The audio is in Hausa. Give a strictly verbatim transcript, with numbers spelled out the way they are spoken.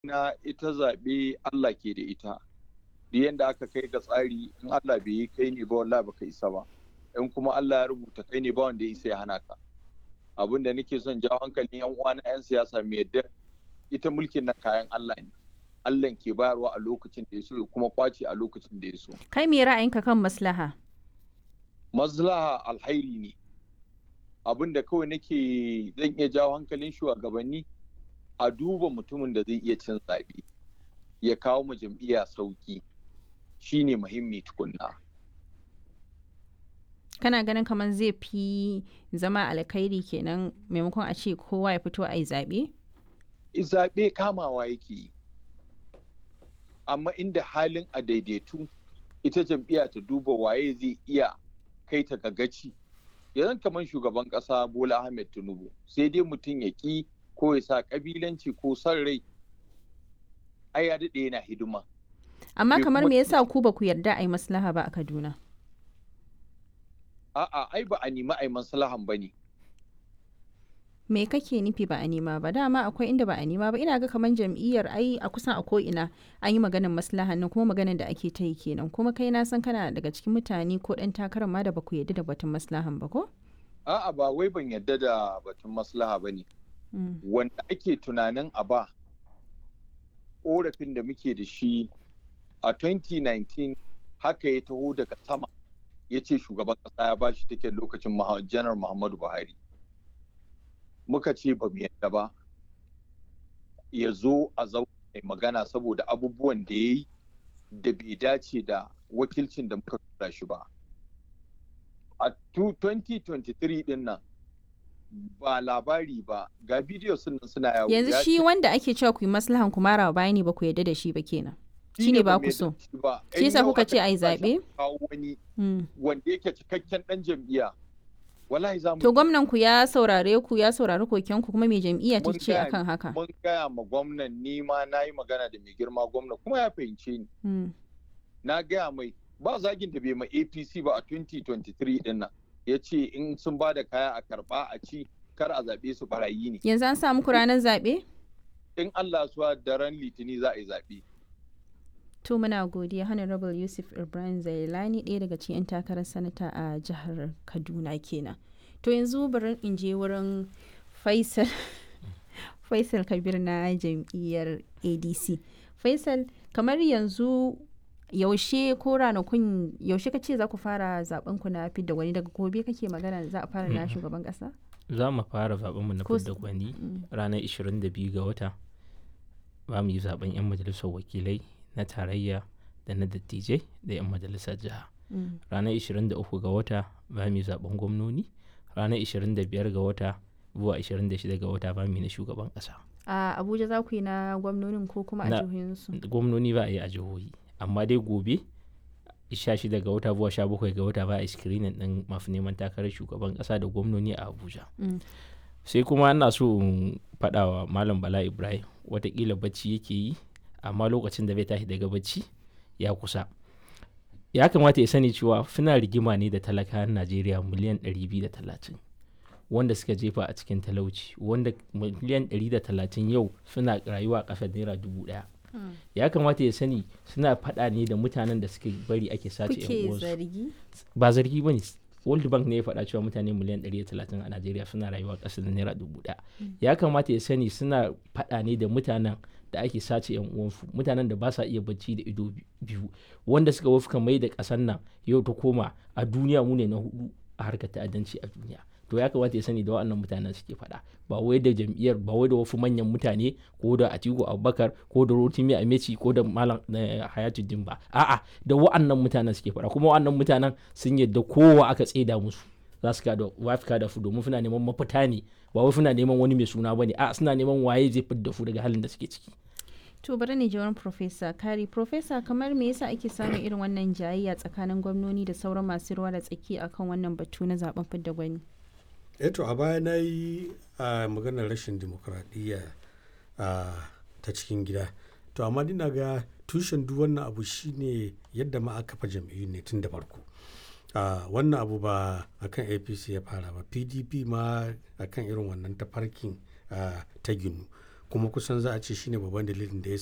na ita zaɓe Allah ke da ita. Da yadda aka kai ga tsari in Allah bai yi kai ne ba wallahi baka isa ba. In kuma Allah ya rubuta kai ne ba wanda ya isa ya hana ka. Abin da nake son jawo hankalin yan uwa na yan siyasa mai yadda ita mulkin na kayan Allah ne. Allah ke bayarwa a lokacin da ya so kuma kwace a lokacin da ya so. Kai me ra'ayinka kan maslaha? Maslaha alhairi ne. Abin da kawai nake zan iya jawo hankalin shugabanni a duba mutumin da zai iya cin zaɓe ya kawo ma jam'iyya sauki shine muhimmi tukunna. Kana ganin kamar zai fi zama alkhairi kenan maimakon a ce kowa ya fito a yi zaɓe? Zaɓe kamawa yake yi. Amma inda halin a daidaitu ita jam'iyya ta duba waye zai iya kai ta gagaci. Yanzu kamar shugaban ƙasa Bola Ahmed Tinubu sai dai mutum ya ƙi ko ya sa ƙabilanci ko son rai ai ya daɗe yana hidima. Amma kamar me yasa ku ba ku yarda a yi maslaha ba a Kaduna? A'a ai ba a nemi a yi maslahan ba ne. Me kake nufi ba a nema ba? Dama akwai inda ba a nema ba. Ina ga kamar jam'iyyar ai a kusan a ko'ina an yi maganar maslahan nan kuma maganar da ake ta yi kenan. Kuma kai na san kana daga cikin mutane ko ɗan takarar ma da ba ku yarda da batun maslahan ba ko? A'a ba wai ban yarda da batun maslaha ba ne. Wanda ake tunanin a ba ƙorafin da muke da shi a twenty nineteen haka ya taho daga sama ya ce shugaban ƙasa ya ba shi take lokacin janar Muhammadu Buhari. Muka ce ba mu yadda ba ya zo a zaune magana saboda abubuwan da ya yi da bai dace da wakilcin da muka tura shi ba. A twenty twenty-three din nan ba labari ba ga bidiyo sun suna yawo. Yanzu shi wanda ake cewa ku yi maslahan ku mara baya ne ba ku yadda da shi ba kenan. Shi ne ba ku so. Shi yasa kuka ce a yi zaɓe? Wani wanda yake cikakken ɗan jam'iyya. Wallahi za mu. To gwamnan ku ya saurare ku ya saurari koken ku kuma mai jam'iyya ta ce akan haka. Mun gaya ma gwamnan ni ma na yi magana da mai girma gwamna kuma ya fahimce ni. Na gaya mai ba zagin da bai ma A P C ba a twenty twenty-three din nan. Ya ce in sun ba da kaya a karba a ci kar a zaɓe su barayi ne. Yanzu an sa muku ranar zaɓe? In Allah suwa daren litini za a yi zaɓe. To muna godiya Honorable Yusuf Ibrahim Zailani ɗaya daga cikin 'yan takarar sanata a jihar Kaduna kenan. To yanzu bari in je wurin Faisal Faisal Kabir na jam'iyyar A D C. Faisal kamar yanzu yaushe ko ranakun yaushe ka ce za ku fara zaben ku na fidda gwani daga gobe kake magana za a fara na shugaban kasa? Za mu fara zaben mu na fidda gwani ranar ishirin da biyu ga wata. Ba mu yi zaben 'yan majalisar wakilai na tarayya da na dattijai da 'yan majalisar jiha. Ranar ishirin da uku ga wata ba mu yi zaben gwamnoni. Ranar ishirin da biyar ga wata zuwa ishirin da shida ga wata ba mu yi na shugaban kasa. A Abuja za ku yi na gwamnonin ko kuma a jihohinsu? Gwamnoni ba a yi a jihohi. Amma dai gobe sha shida ga wata zuwa sha bakwai ga wata ba a screening din masu neman takarar shugaban kasa da gwamnoni a Abuja. Sai kuma ana so in faɗa wa Malam Bala Ibrahim watakila bacci yake yi amma lokacin da bai tashi daga bacci ya kusa. Ya kamata ya sani cewa suna rigima ne da talakawan Najeriya miliyan ɗari biyu da talatin wanda suka jefa a cikin talauci wanda miliyan ɗari da talatin yau suna rayuwa a ƙasar naira dubu ɗaya. Ya kamata ya sani suna faɗa ne da mutanen da suke bari ake sace yan uwansu. zargi? Ba zargi ba ne. World Bank ne ya faɗa cewa mutane miliyan ɗari da talatin a Najeriya suna rayuwa ƙasar naira dubu ɗaya. Ya kamata ya sani suna faɗa ne da mutanen da ake sace yan uwansu, mutanen da ba sa iya bacci da ido biyu, wanda suka wafka mai da ƙasar nan yau ta koma a duniya mu ne na hudu a harkar ta'addanci a duniya. To ya kamata ya sani da waɗannan mutanen suke faɗa, ba wai da jam'iyyar ba wai da wasu manyan mutane ko da Atiku Abubakar ko da Rotimi Ameci ko da Malam Hayatuddin ba, a'a da waɗannan mutanen suke faɗa, kuma waɗannan mutanen sun yadda kowa aka tseda musu za su kada wafika da su domin suna neman mafita ne, ba wai suna neman wani mai suna bane, a'a suna neman waye zai fidda su daga halin da suke ciki. To bari ne jawarin Profesa Kari. Profesa kamar me yasa ake samun irin wannan jayayya tsakanin gwamnoni da sauran masu ruwa da tsaki akan wannan batu na zaben fidda gwani? Eto a baya na yi a maganar rashin dimokuraɗiyya ta cikin gida, to amma dina ga tushen duk wannan abu shine yadda ma aka kafa jam'iyyu ne tun da farko. Wannan abu ba akan A P C ya fara ba, P D P ma akan irin wannan tafarkin ta ginu, kuma kusan za a ce shine babban dalilin da ya